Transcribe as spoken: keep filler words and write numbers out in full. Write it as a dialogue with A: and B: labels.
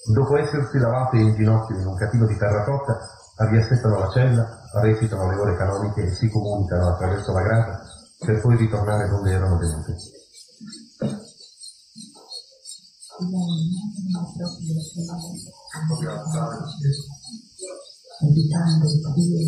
A: Dopo essersi lavate in ginocchio in un catino di terracotta, riassettano la cella, recitano le ore canoniche e si comunicano attraverso la grata per poi ritornare dove erano venute.
B: Evitando